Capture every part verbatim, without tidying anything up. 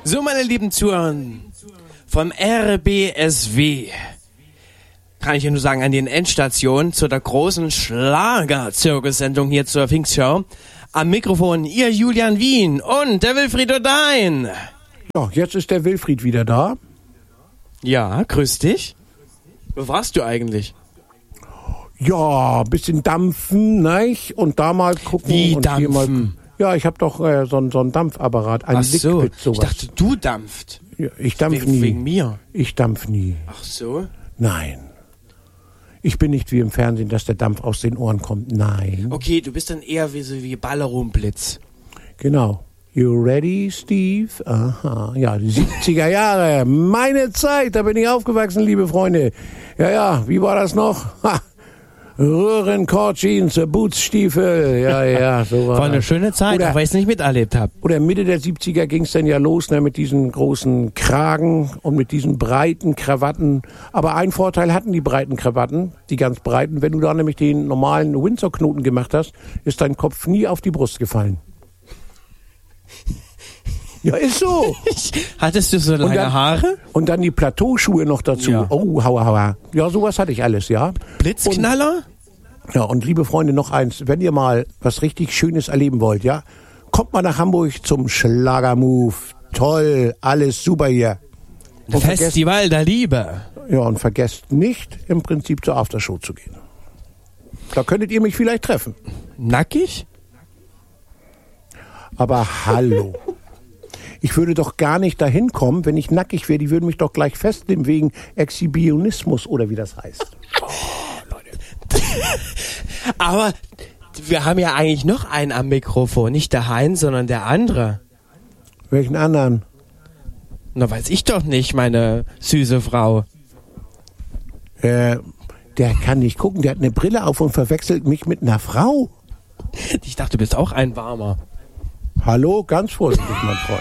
So, meine lieben Zuhörer vom R B S W, kann ich ja nur sagen, an den Endstationen zu der großen Schlager-Zirkussendung hier zur Pfingstshow. Am Mikrofon ihr Julian Wien und der Wilfried Odein. Ja, jetzt ist der Wilfried wieder da. Ja, grüß dich. Wo warst du eigentlich? Ja, bisschen dampfen, ne? Und da mal gucken. Wie und hier mal. dampfen? Ja, ich habe doch äh, so, so einen Dampfapparat, ein Ach so, Liquid, sowas. ich dachte, du dampft. Ja, ich dampf wegen, nie. Wegen mir. Ich dampf nie. Ach so? Nein. Ich bin nicht wie im Fernsehen, dass der Dampf aus den Ohren kommt. Nein. Okay, du bist dann eher wie so wie Ballerumblitz. Genau. You ready, Steve? Aha. Ja, die siebziger Jahre. Meine Zeit, da bin ich aufgewachsen, liebe Freunde. Ja, ja, wie war das noch? Ha. Röhrenkortjeans, Bootsstiefel, ja, ja, so war War eine das. schöne Zeit, Oder- auch weil ich es nicht miterlebt habe. Oder Mitte der siebziger ging es dann ja los, ne, mit diesen großen Kragen und mit diesen breiten Krawatten. Aber einen Vorteil hatten die breiten Krawatten, die ganz breiten. Wenn du da nämlich den normalen Windsor-Knoten gemacht hast, ist dein Kopf nie auf die Brust gefallen. Ja, ist so. Hattest du so lange dann- Haare? Und dann die Plateauschuhe noch dazu. Ja. Oh, hauer, hauer. Ja, sowas hatte ich alles, ja. Blitzknaller? Ja, und liebe Freunde, noch eins. Wenn ihr mal was richtig Schönes erleben wollt, ja, kommt mal nach Hamburg zum Schlagermove. Toll, alles super hier. Und vergesst, Festival der Liebe. ja, und vergesst nicht, im Prinzip zur Aftershow zu gehen. Da könntet ihr mich vielleicht treffen. Nackig? Aber hallo. Ich würde doch gar nicht dahin kommen, wenn ich nackig wäre. Die würden mich doch gleich festnehmen wegen Exhibitionismus oder wie das heißt. Aber wir haben ja eigentlich noch einen am Mikrofon. Nicht der Heinz, sondern der andere. Welchen anderen? Na, weiß ich doch nicht, meine süße Frau. Äh, der kann nicht gucken. Der hat eine Brille auf und verwechselt mich mit einer Frau. Ich dachte, du bist auch ein Warmer. Hallo, ganz vorsichtig, mein Freund.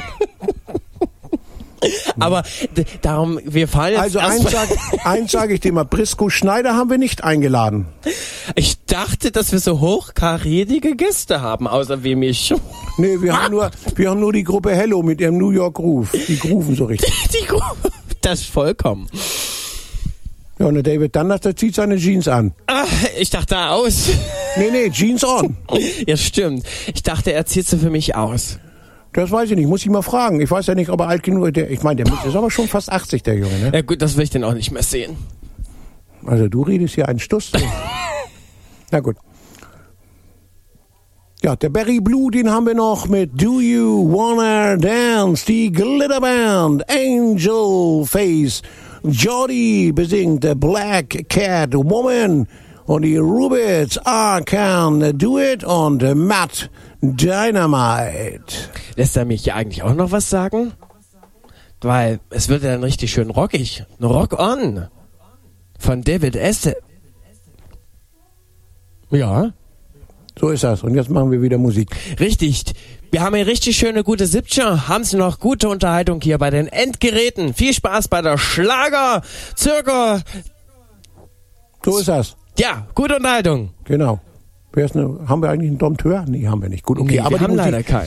Aber d- darum, wir fallen jetzt Also erst eins sage eins sag ich dir mal, Brisco Schneider haben wir nicht eingeladen. Ich dachte, dass wir so hochkarätige Gäste haben, außer wie mich. Nee, wir haben nur, wir haben nur die Gruppe Hello mit ihrem New York Groove. Die grooven so richtig. Die Gruppe. Das ist vollkommen. Ja, und der David Dundas, der zieht seine Jeans an. Ah, ich dachte aus. Nee, nee, Jeans on. Ja, stimmt. Ich dachte, er zieht sie für mich aus. Das weiß ich nicht, muss ich mal fragen. Ich weiß ja nicht, ob er alt genug ist. Der- Ich meine, der ist aber schon fast achtzig, der Junge, ne? Ja gut, das will ich denn auch nicht mehr sehen. Also du redest hier einen Stuss. Na gut. Ja, der Barry Blue, den haben wir noch mit Do You Wanna Dance, die Glitterband, Angel Face, Jordi besingt The Black Cat Woman und die Rubits, I Can Do It und Matt Dynamite. Lässt er mich ja eigentlich auch noch was sagen? Weil es wird ja dann richtig schön rockig. Rock on. Von David Esse. Ja, So ist das. Und jetzt machen wir wieder Musik. richtig. Wir haben eine richtig schöne, gute siebziger. Haben Sie noch gute Unterhaltung hier bei den Endgeräten. Viel Spaß bei der Schlager, Zirka. So ist das. Ja, gute Unterhaltung. Genau. Wer ist eine, haben wir eigentlich einen Dompteur? Nee, haben wir nicht. Gut, okay. Nee, aber wir die haben Musik, leider keinen.